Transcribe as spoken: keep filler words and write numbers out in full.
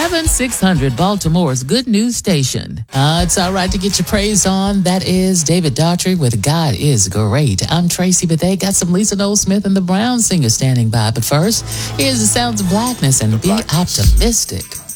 seven six hundred, Baltimore's Good News Station. Uh, it's all right to get your praise on. That is David Daughtry with God is Great. I'm Tracy, but they got some Lisa Noel Smith and the Brown Singers standing by. But first, here's the sounds of blackness and be optimistic.